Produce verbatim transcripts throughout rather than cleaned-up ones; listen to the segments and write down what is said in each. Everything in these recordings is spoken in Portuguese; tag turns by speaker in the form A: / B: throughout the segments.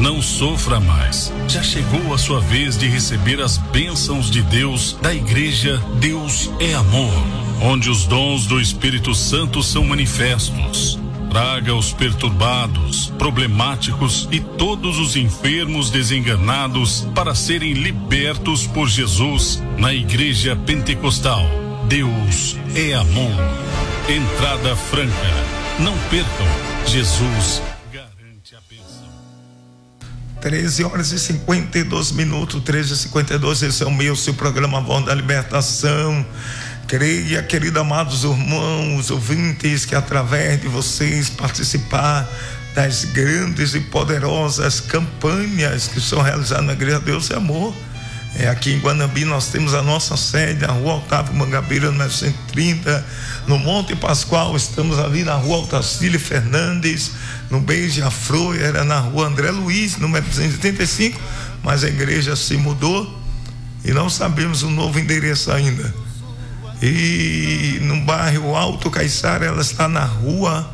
A: Não sofra mais. Já chegou a sua vez de receber as bênçãos de Deus da Igreja Deus é Amor, onde os dons do Espírito Santo são manifestos. Traga os perturbados, problemáticos e todos os enfermos desenganados para serem libertos por Jesus na Igreja Pentecostal. Deus é Amor. Entrada franca. Não percam. Jesus garante a bênção.
B: treze horas e cinquenta e dois minutos, treze e cinquenta e dois, esse é o meu, seu programa Voz da Libertação. Creia, queridos amados irmãos, ouvintes, que através de vocês participar das grandes e poderosas campanhas que são realizadas na Igreja Deus é Amor. É, aqui em Guanambi nós temos a nossa sede, na Rua Otávio Mangabeira, número cento e trinta, no Monte Pascoal, estamos ali na Rua Altacílio Fernandes, no Beija-Flor, era na Rua André Luiz, número duzentos e oitenta e cinco, mas a igreja se mudou e não sabemos o novo endereço ainda. E no bairro Alto Caiçara, ela está na Rua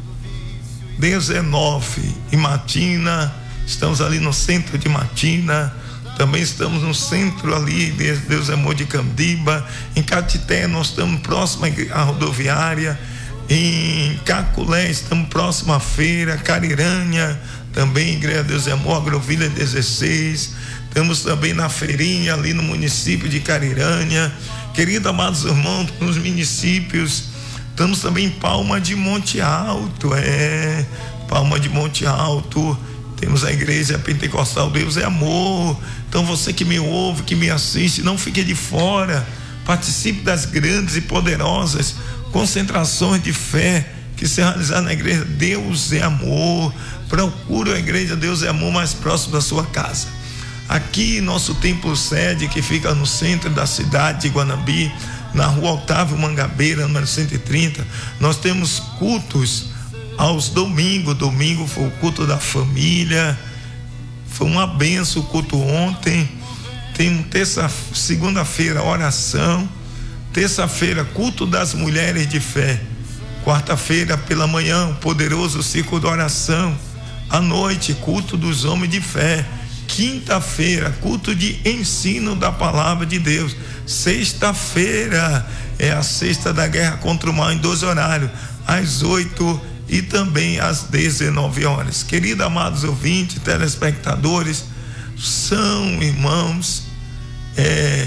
B: dezenove, em Matina, estamos ali no centro de Matina. Também estamos no centro ali, Deus é Amor de Candiba. Em Catité nós estamos próximo à rodoviária. Em Caculé estamos próximo à feira. Cariranha também, Igreja Deus é Amor, Agrovilha dezesseis. Estamos também na feirinha ali no município de Cariranha. Queridos amados irmãos, nos municípios, estamos também em Palma de Monte Alto, é, Palma de Monte Alto. Temos a Igreja Pentecostal Deus é Amor. Então você que me ouve, que me assiste, não fique de fora. Participe das grandes e poderosas concentrações de fé que se realizar na Igreja Deus é Amor. Procure a Igreja Deus é Amor mais próximo da sua casa. Aqui nosso templo sede, que fica no centro da cidade de Guanambi, na Rua Otávio Mangabeira, número cento e trinta, nós temos cultos aos domingos. Domingo foi o culto da família, foi uma benção o culto ontem. Tem terça, segunda-feira oração, terça-feira culto das mulheres de fé, quarta-feira pela manhã o poderoso ciclo de oração, à noite culto dos homens de fé, quinta-feira culto de ensino da palavra de Deus, sexta-feira é a sexta da guerra contra o mal em doze horários, às oito e também às dezenove horas. Queridos amados ouvintes, telespectadores, são, irmãos, é,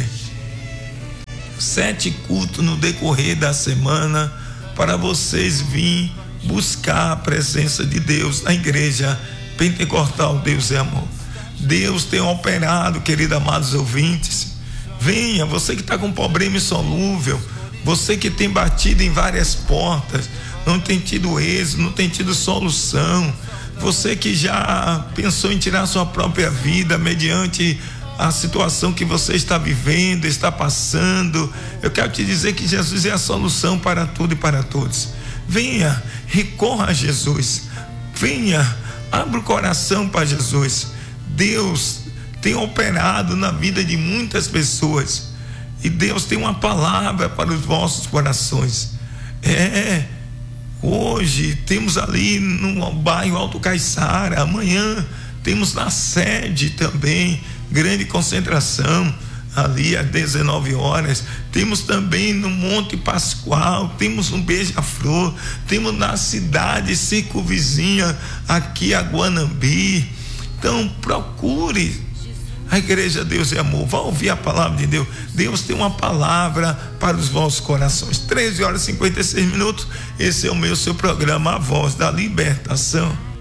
B: sete cultos no decorrer da semana para vocês virem buscar a presença de Deus na Igreja Pentecostal Deus é Amor. Deus tem operado, queridos amados ouvintes. Venha, você que está com problema insolúvel, você que tem batido em várias portas, não tem tido êxito, não tem tido solução, você que já pensou em tirar sua própria vida mediante a situação que você está vivendo, está passando, eu quero te dizer que Jesus é a solução para tudo e para todos. Venha, recorra a Jesus, venha, abra o coração para Jesus. Deus tem operado na vida de muitas pessoas e Deus tem uma palavra para os vossos corações. É, hoje temos ali no bairro Alto Caiçara, amanhã temos na sede também grande concentração ali às dezenove horas, temos também no Monte Pascoal, temos no Beija-Flor, temos na cidade circunvizinha aqui a Guanambi. Então procure a Igreja Deus é Amor, vá ouvir a palavra de Deus. Deus tem uma palavra para os vossos corações. treze horas e cinquenta e seis minutos, esse é o meu, seu programa, A Voz da Libertação.